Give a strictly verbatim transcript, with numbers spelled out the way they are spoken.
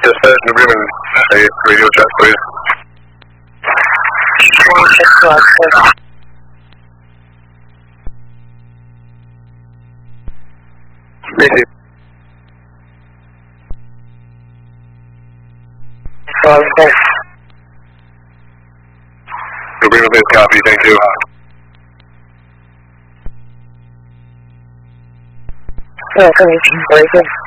Dispatch and agreement, a radio check, please. one six one six. Receive. one six. Agreement, please copy, thank you. Information, very good.